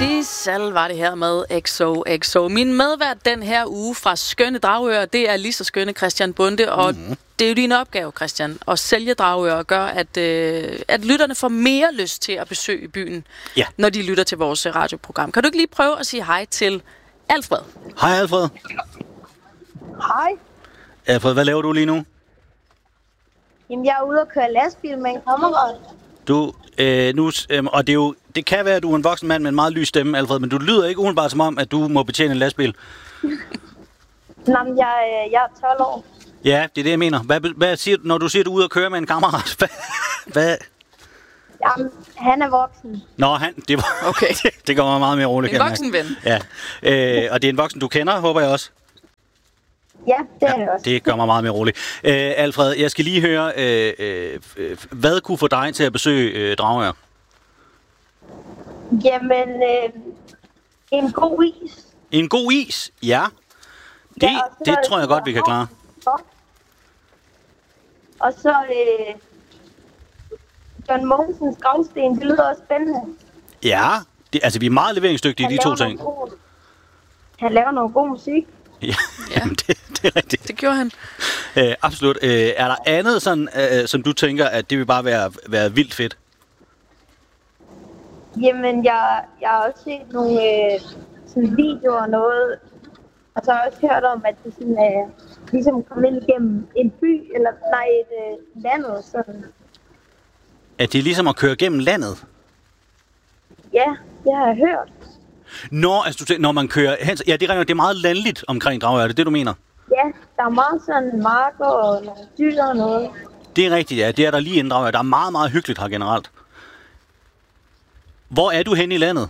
Sissel var det her med XOXO. Min medvært den her uge fra skønne Dragør, det er lige så skønne Christian Bonde, og det er jo din opgave, Christian, at sælge Dragør og gøre, at lytterne får mere lyst til at besøge byen, når de lytter til vores radioprogram. Kan du ikke lige prøve at sige hej til Alfred? Hej Alfred. Hej. Alfred, hvad laver du lige nu? Jamen, jeg er ude og køre lastbil med en kammerat. Og det kan være, at du er en voksen mand med en meget lys stemme, Alfred, men du lyder ikke umiddelbart som om, at du må betjene en lastbil. Nej, men jeg er 12 år. Ja, det er det, jeg mener. Hvad siger du, når du siger, at du er ude og køre med en kammerat? Hvad? Jamen, han er voksen. Nå, det var okay. Det gør mig meget mere roligt. En voksen ven. Ja. Og det er en voksen, du kender, håber jeg også. Ja, det er det også. Det gør mig meget mere roligt. Alfred, jeg skal lige høre, hvad kunne få dig til at besøge Dragør? Jamen, en god is. En god is? Ja. Det tror jeg godt, vi kan klare. Og så John Mogensens gravsten, det lyder også spændende. Ja, vi er meget leveringsdygtige, de to ting. Han laver noget god musik. Ja. Jamen, det er rigtigt. Det gjorde han. Absolut. Er der andet, sådan, som du tænker, at det vil bare være vildt fedt? Jamen, jeg har også set nogle sådan videoer og noget, og så har jeg også hørt om, at det sådan ligesom kom ind igennem en by, eller et landet sådan. At det er ligesom at køre gennem landet? Ja, det har jeg hørt. Når man kører hen... Ja, det er meget landligt omkring Dragør, er det det, du mener? Ja, der er meget sådan marker og nogle dyr og noget. Det er rigtigt, ja. Det er der lige inden Dragør. Der er meget, meget hyggeligt her generelt. Hvor er du henne i landet?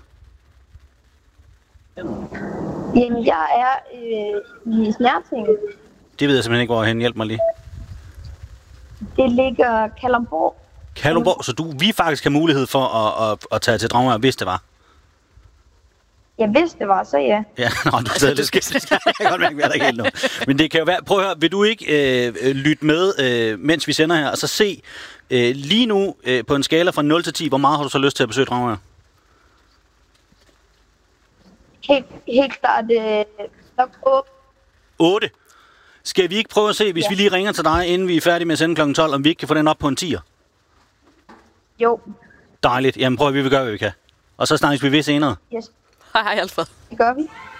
Jamen, jeg er i Snerting. Det ved jeg simpelthen ikke, hvor jeg er henne. Hjælp mig lige. Det ligger Kalundborg. Kalundborg, så vi faktisk har mulighed for at tage til Dragør, hvis det var? Ja, hvis det var, så ja. Ja, du stadig lidt skidt. Jeg kan godt mærke, hvad der er helt nu. Men det kan jo være... Prøv at høre, vil du ikke lytte med, mens vi sender her, og så se lige nu på en skala fra 0 til 10, hvor meget har du så lyst til at besøge Dragør? Helt klart nok 8. 8? Skal vi ikke prøve at se, hvis vi lige ringer til dig, inden vi er færdige med at sende kl. 12, om vi ikke kan få den op på en 10'er? Jo. Dejligt. Jamen prøv at vi vil gøre, hvad vi kan. Og så snakkes vi ved senere. Yes. Hej Alfred. Det gør vi.